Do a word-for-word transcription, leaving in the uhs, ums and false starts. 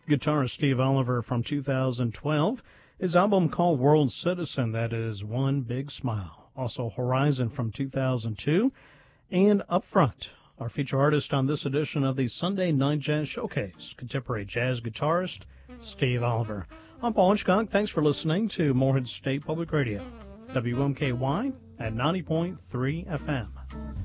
Guitarist Steve Oliver from two thousand twelve. His album called World Citizen, that is One Big Smile. Also Horizon from two thousand two. And Up Front, our feature artist on this edition of the Sunday Night Jazz Showcase, contemporary jazz guitarist Steve Oliver. I'm Paul Hitchcock. Thanks for listening to Morehead State Public Radio, W M K Y at ninety point three F M.